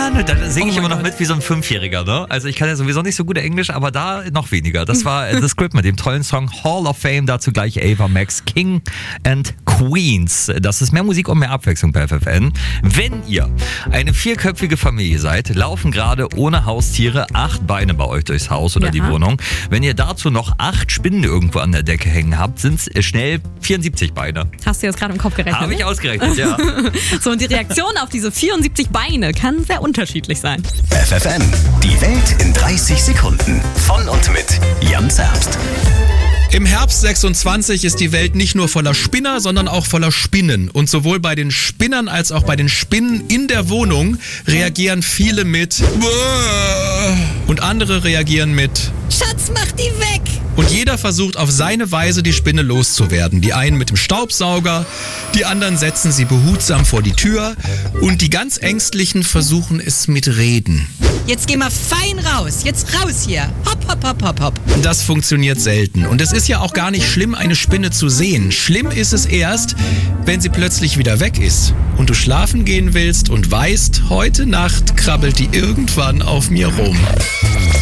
Banane. Da singe ich Oh immer mein noch Gott. mit wie so ein Fünfjähriger, ne? Also ich kann ja sowieso nicht so gut Englisch, aber da noch weniger. Das war The Script mit dem tollen Song Hall of Fame, dazu gleich Ava Max, King and Queens. Das ist mehr Musik und mehr Abwechslung bei FFN. Wenn ihr eine 4-köpfige Familie seid, laufen gerade ohne Haustiere 8 Beine bei euch durchs Haus oder die Wohnung. Wenn ihr dazu noch 8 Spinnen irgendwo an der Decke hängen habt, sind es schnell 74 Beine. Hast du jetzt gerade im Kopf gerechnet? Habe ich ausgerechnet, ja. So, und die Reaktion auf diese 74 Beine kann sehr unterschiedlich sein. FFN, die Welt in 30 Sekunden. Von und mit Jan Zerbst. Im Herbst 26 ist die Welt nicht nur voller Spinner, sondern auch voller Spinnen. Und sowohl bei den Spinnern als auch bei den Spinnen in der Wohnung reagieren viele mit und andere reagieren mit Schatz, mach die weg! und jeder versucht auf seine Weise die Spinne loszuwerden. Die einen mit dem Staubsauger, die anderen setzen sie behutsam vor die Tür und die ganz Ängstlichen versuchen es mit Reden. Jetzt geh mal fein raus. Jetzt raus hier. Hopp, hopp, hopp, hopp, hopp. Das funktioniert selten. Und es ist ja auch gar nicht schlimm, eine Spinne zu sehen. Schlimm ist es erst, wenn sie plötzlich wieder weg ist und du schlafen gehen willst und weißt, heute Nacht krabbelt die irgendwann auf mir rum.